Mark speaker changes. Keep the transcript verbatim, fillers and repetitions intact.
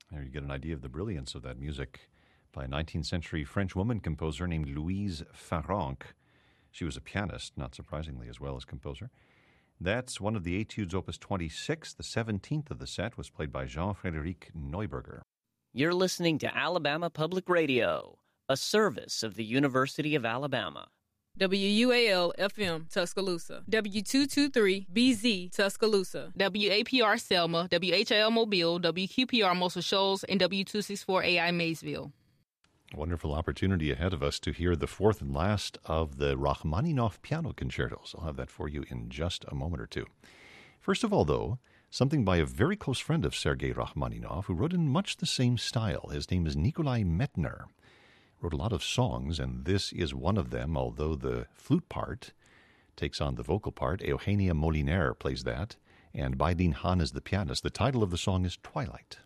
Speaker 1: There you get an idea of the brilliance of that music by a nineteenth century French woman composer named Louise Farrenc. She was a pianist, not surprisingly, as well as composer. That's one of the Etudes, Opus twenty-six. The seventeenth of the set was played by Jean-Frédéric Neuberger.
Speaker 2: You're listening to Alabama Public Radio, a service of the University of Alabama.
Speaker 3: W U A L F M Tuscaloosa, W two twenty-three B Z Tuscaloosa,
Speaker 4: W A P R Selma, W H L Mobile, W Q P R Muscle Shoals, and W two sixty-four A I Maysville.
Speaker 1: Wonderful opportunity ahead of us to hear the fourth and last of the Rachmaninoff piano concertos. I'll have that for you in just a moment or two. First of all, though, something by a very close friend of Sergei Rachmaninoff who wrote in much the same style. His name is Nikolai Metner. Wrote a lot of songs, and this is one of them, although the flute part takes on the vocal part. Eugenia Moliner plays that, and Bailin Hahn is the pianist. The title of the song is Twilight.